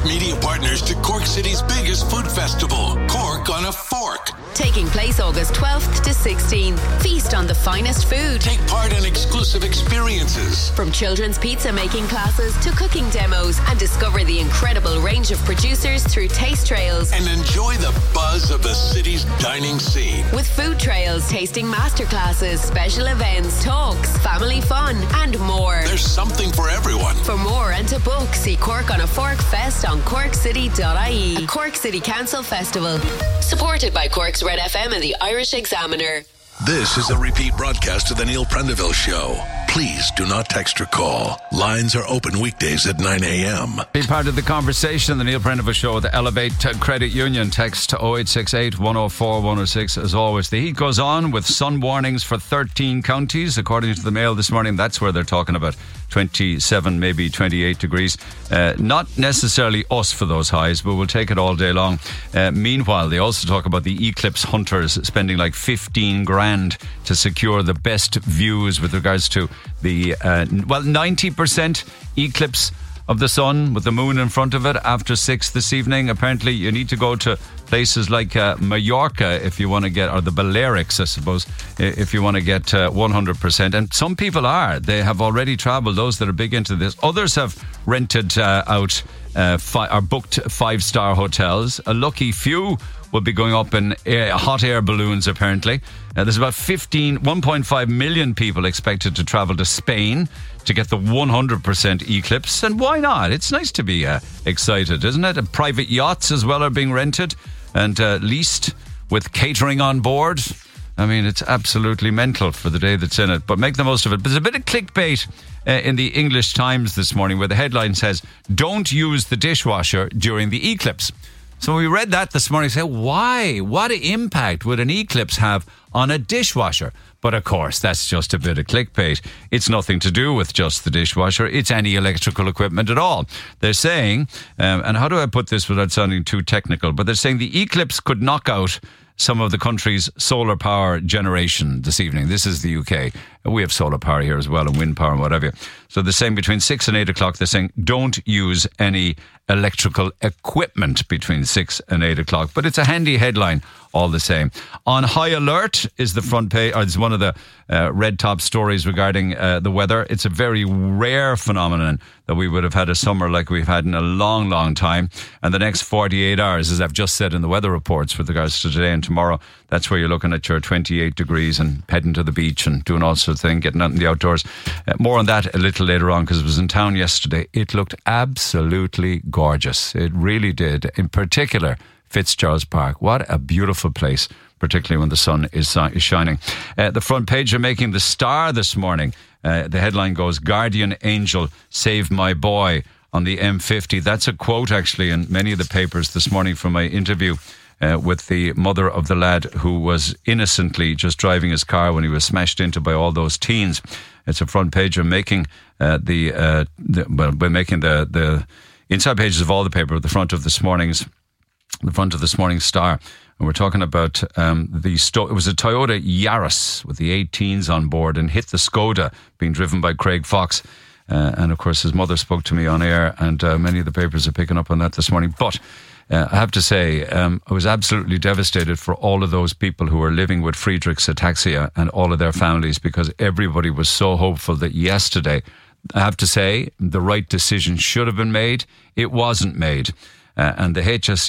proud media partners to Cork City's biggest food festival, Cork on a Fork. Taking place August 12th to 16th. Feast on the finest food. Take part in exclusive experiences. From children's pizza making classes to cooking demos, and discover the incredible range of producers through taste trails. And enjoy the buzz of the city's dining scene. With food trails, tasting masterclasses, special events, talks, family fun, and more. There's something for everyone. For more and to book, see Cork on a Fork Fest on corkcity.ie. A Cork City Council festival. Supported by Cork's Red FM and the Irish Examiner. This is a repeat broadcast of the Neil Prendeville Show. Please do not text or call. Lines are open weekdays at 9 a.m. Be part of the conversation, the Neil Prendeville Show, the Elevate Credit Union. Text to 0868 104 106. As always, the heat goes on with sun warnings for 13 counties. According to the Mail this morning, that's where they're talking about 27, maybe 28 degrees. Not necessarily us for those highs, but we'll take it all day long. Meanwhile, they also talk about the eclipse hunters spending like 15 grand to secure the best views with regards to the 90% eclipse of the sun with the moon in front of it after 6 this evening. Apparently you need to go to places like Mallorca if you want to get, or the Balearics I suppose, if you want to get 100%. And some people they have already travelled, those that are big into this. Others have rented out or booked 5-star hotels. A lucky few will be going up in hot air balloons apparently. There's about 1.5 million people expected to travel to Spain to get the 100% eclipse. And why not? It's nice to be excited, isn't it? And private yachts as well are being rented and leased with catering on board. I mean, it's absolutely mental for the day that's in it, but make the most of it. But there's a bit of clickbait in the English Times this morning where the headline says, "Don't use the dishwasher during the eclipse." So we read that this morning and said, why? What impact would an eclipse have on a dishwasher? But of course, that's just a bit of clickbait. It's nothing to do with just the dishwasher. It's any electrical equipment at all. They're saying, and how do I put this without sounding too technical, but they're saying the eclipse could knock out some of the country's solar power generation this evening. This is the UK. We have solar power here as well, and wind power and whatever. So they're saying between 6 and 8 o'clock, they're saying don't use any electrical equipment between 6 and 8 o'clock. But it's a handy headline all the same. On high alert is the front page, or it's one of the red top stories regarding the weather. It's a very rare phenomenon that we would have had a summer like we've had in a long, long time. And the next 48 hours, as I've just said in the weather reports with regards to today and tomorrow, that's where you're looking at your 28 degrees and heading to the beach and doing all sorts of things, getting out in the outdoors. More on that a little later on, because I was in town yesterday. It looked absolutely gorgeous. It really did. In particular, Fitzgerald's Park. What a beautiful place, particularly when the sun is shining. The front page are making the Star this morning. The headline goes, "Guardian Angel Save My Boy" on the M50. That's a quote actually in many of the papers this morning from my interview with the mother of the lad who was innocently just driving his car when he was smashed into by all those teens. It's a front page of making we're making the inside pages of all the paper at the front of this morning's Star. And we're talking about it was a Toyota Yaris with the 18s on board and hit the Skoda being driven by Craig Fox. And of course his mother spoke to me on air, and many of the papers are picking up on that this morning. But I have to say, I was absolutely devastated for all of those people who are living with Friedreich's ataxia and all of their families, because everybody was so hopeful that yesterday, I have to say, the right decision should have been made. It wasn't made. And the HSE